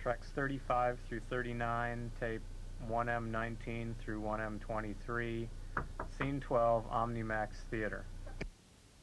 Tracks 35 through 39, tape 1M19 through 1M23, Scene 12, OmniMax Theater.